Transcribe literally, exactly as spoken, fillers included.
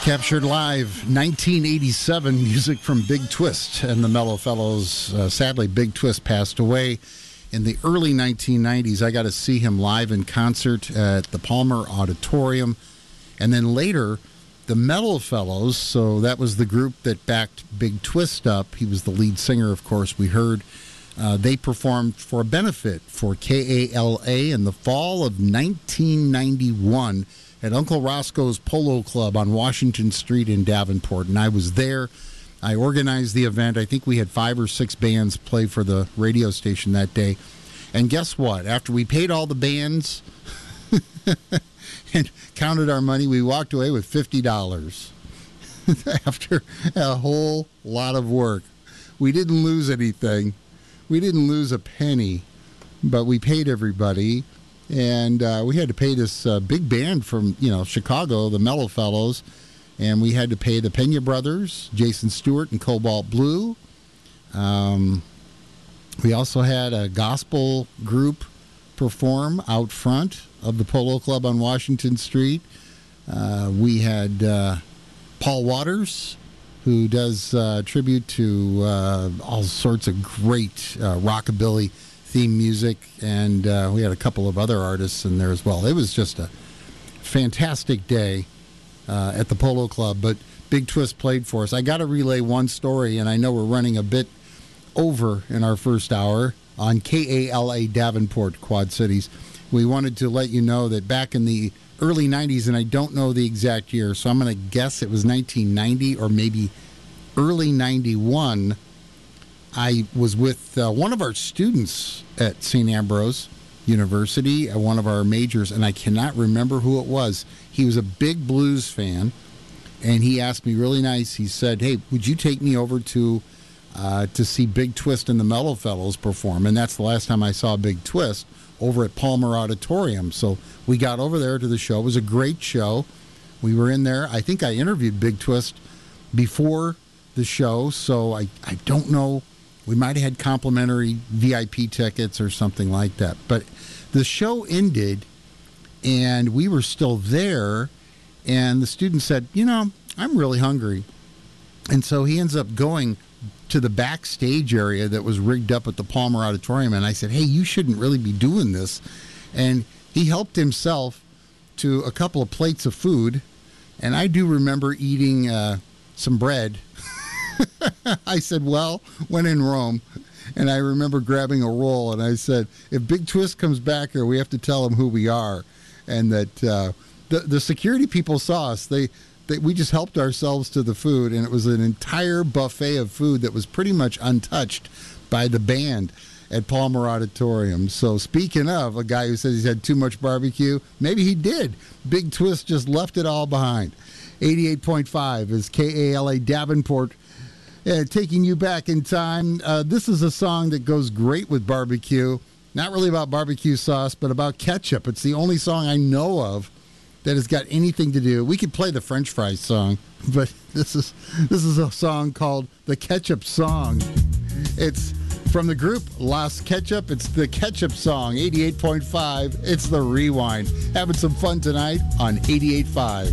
Captured live, nineteen eighty-seven, music from Big Twist and the Mellow Fellows. Uh, sadly, Big Twist passed away in the early nineteen nineties. I got to see him live in concert at the Palmer Auditorium. And then later, the Mellow Fellows, so that was the group that backed Big Twist up. He was the lead singer, of course, we heard. Uh, they performed for a benefit for K A L A in the fall of nineteen ninety-one at Uncle Roscoe's Polo Club on Washington Street in Davenport, and I was there. I organized the event. I think we had five or six bands play for the radio station that day. And guess what? After we paid all the bands and counted our money, we walked away with fifty dollars after a whole lot of work. We didn't lose anything. We didn't lose a penny, but we paid everybody. And uh, we had to pay this uh, big band from, you know, Chicago, the Mellow Fellows, and we had to pay the Pena Brothers, Jason Stewart and Cobalt Blue. Um, we also had a gospel group perform out front of the Polo Club on Washington Street. Uh, we had uh, Paul Waters, who does uh, tribute to uh, all sorts of great uh, rockabilly theme music, and uh, we had a couple of other artists in there as well. It was just a fantastic day uh, at the Polo Club, but Big Twist played for us. I got to relay one story, and I know we're running a bit over in our first hour on K A L A Davenport, Quad Cities. We wanted to let you know that back in the early nineties, and I don't know the exact year, so I'm going to guess it was nineteen ninety or maybe early ninety-one, I was with uh, one of our students at Saint Ambrose University, at one of our majors, and I cannot remember who it was. He was a big blues fan, and he asked me really nice. He said, hey, would you take me over to uh, to see Big Twist and the Mellow Fellows perform? And that's the last time I saw Big Twist, over at Palmer Auditorium. So we got over there to the show. It was a great show. We were in there. I think I interviewed Big Twist before the show, so I, I don't know. We might have had complimentary V I P tickets or something like that. But the show ended, and we were still there, and the student said, you know, I'm really hungry. And so he ends up going to the backstage area that was rigged up at the Palmer Auditorium, and I said, hey, you shouldn't really be doing this. And he helped himself to a couple of plates of food, and I do remember eating uh, some bread. I said, well, when in Rome. And I remember grabbing a roll, and I said, if Big Twist comes back here, we have to tell him who we are. And that uh, the, the security people saw us. They, they We just helped ourselves to the food, and it was an entire buffet of food that was pretty much untouched by the band at Palmer Auditorium. So speaking of a guy who says he's had too much barbecue, maybe he did. Big Twist just left it all behind. eighty-eight point five is K A L A Davenport. Uh, taking you back in time. Uh, this is a song that goes great with barbecue. Not really about barbecue sauce, but about ketchup. It's the only song I know of that has got anything to do. We could play the French fries song, but this is this is a song called The Ketchup Song. It's from the group Las Ketchup. It's the Ketchup Song, eighty-eight point five. It's the Rewind. Having some fun tonight on eighty-eight point five.